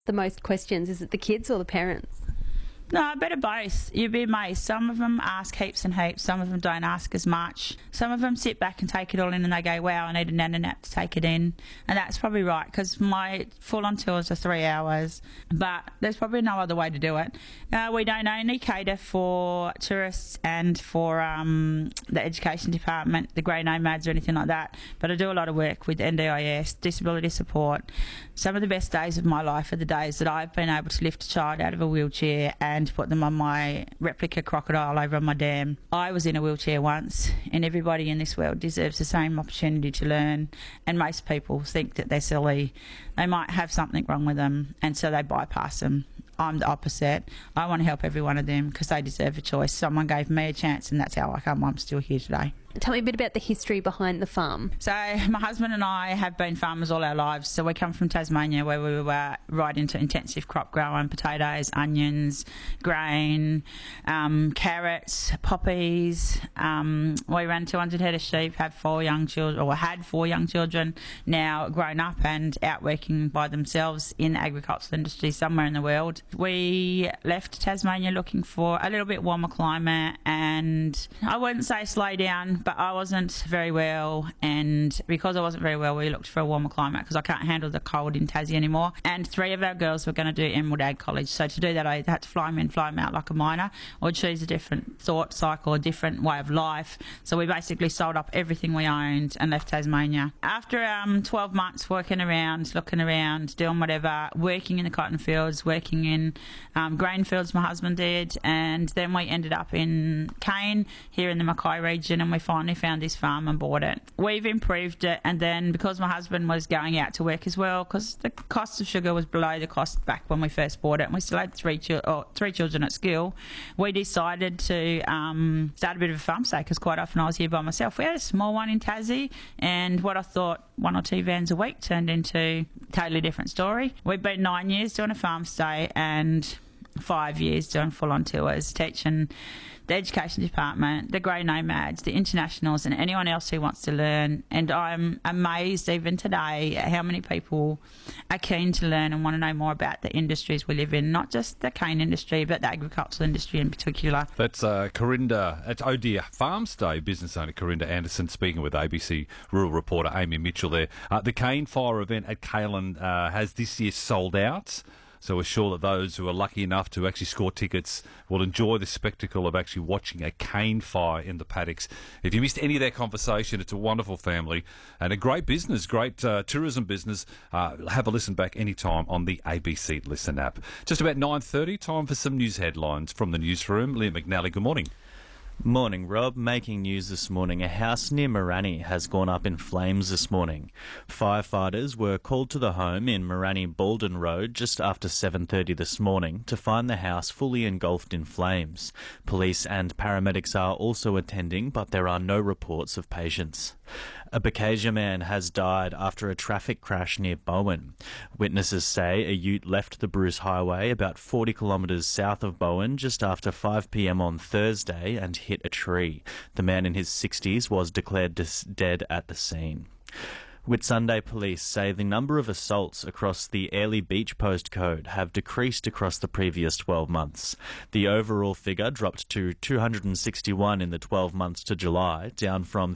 The most questions? Is it the kids or the parents? No, a bit of both. You'd be amazed. Some of them ask heaps and heaps. Some of them don't ask as much. Some of them sit back and take it all in and they go, wow, I need a nana nap to take it in. And that's probably right, because my full-on tours are 3 hours. But there's probably no other way to do it. We don't only cater for tourists and for the education department, the grey nomads or anything like that. But I do a lot of work with NDIS, disability support. Some of the best days of my life are the days that I've been able to lift a child out of a wheelchair and put them on my replica crocodile over on my dam. I was in a wheelchair once, and everybody in this world deserves the same opportunity to learn, and most people think that they're silly. They might have something wrong with them, and so they bypass them. I'm the opposite. I want to help every one of them because they deserve a choice. Someone gave me a chance, and that's how I'm still here today. Tell me a bit about the history behind the farm. So my husband and I have been farmers all our lives. So we come from Tasmania, where we were right into intensive crop growing, potatoes, onions, grain, carrots, poppies. We ran 200 head of sheep, had 4 young children, now grown up and out working by themselves in the agricultural industry somewhere in the world. We left Tasmania looking for a little bit warmer climate, and I wouldn't say slow down, but I wasn't very well, and because I wasn't very well, we looked for a warmer climate because I can't handle the cold in Tassie anymore. And 3 of our girls were going to do Emerald Ag College, so to do that I had to fly them in, fly them out like a miner, or choose a different thought cycle, a different way of life. So we basically sold up everything we owned and left Tasmania. After 12 months working around, looking around, doing whatever, working in the cotton fields, working in grain fields, my husband did, and then we ended up in Cane here in the Mackay region, and we finally found this farm and bought it. We've improved it, and then because my husband was going out to work as well, because the cost of sugar was below the cost back when we first bought it, and we still had 3 children at school, we decided to start a bit of a farm stay, because quite often I was here by myself. We had a small one in Tassie, and what I thought 1 or 2 vans a week turned into a totally different story. We've been 9 years doing a farm stay and 5 years doing full-on tours, teaching the education department, the grey nomads, the internationals, and anyone else who wants to learn. And I'm amazed even today at how many people are keen to learn and want to know more about the industries we live in, not just the cane industry, but the agricultural industry in particular. That's Corinda, it's Oh Dear Farm Stay business owner Corinda Anderson speaking with ABC rural reporter Amy Mitchell there. The cane fire event at Kalen has this year sold out. So we're sure that those who are lucky enough to actually score tickets will enjoy the spectacle of actually watching a cane fire in the paddocks. If you missed any of their conversation, it's a wonderful family and a great business, great tourism business. Have a listen back anytime on the ABC Listen app. Just about 9:30, time for some news headlines from the newsroom. Liam McNally, good morning. Morning, Rob. Making news this morning. A house near Morani has gone up in flames this morning. Firefighters were called to the home in Morani-Baldwin Road just after 7:30 this morning to find the house fully engulfed in flames. Police and paramedics are also attending, but there are no reports of patients. A Bocasia man has died after a traffic crash near Bowen. Witnesses say a ute left the Bruce Highway about 40 kilometres south of Bowen just after 5 p.m. on Thursday and hit a tree. The man in his 60s was declared dead at the scene. Whitsunday police say the number of assaults across the Airlie Beach postcode have decreased across the previous 12 months. The overall figure dropped to 261 in the 12 months to July, down from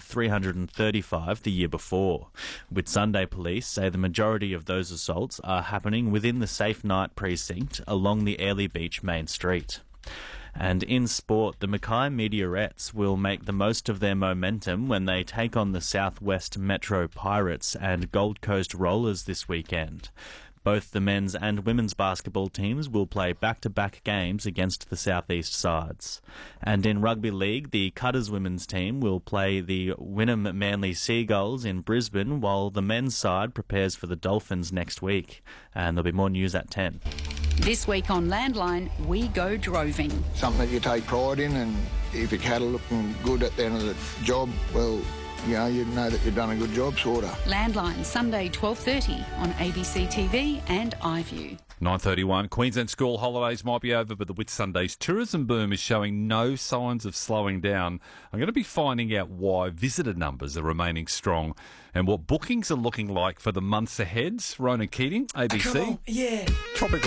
335 the year before. Whitsunday police say the majority of those assaults are happening within the Safe Night precinct along the Airlie Beach main street. And in sport, the Mackay Meteorettes will make the most of their momentum when they take on the Southwest Metro Pirates and Gold Coast Rollers this weekend. Both the men's and women's basketball teams will play back-to-back games against the southeast sides. And in rugby league, the Cutters women's team will play the Wynnum Manly Seagulls in Brisbane, while the men's side prepares for the Dolphins next week. And there'll be more news at 10. This week on Landline, we go droving. Something that you take pride in, and if your cattle looking good at the end of the job, well, you know that you've done a good job, sort of. Landline, Sunday 12:30 on ABC TV and iView. 9:31. Queensland school holidays might be over, but the Whitsundays tourism boom is showing no signs of slowing down. I'm going to be finding out why visitor numbers are remaining strong and what bookings are looking like for the months ahead. Ronan Keating, ABC. Yeah. Tropical.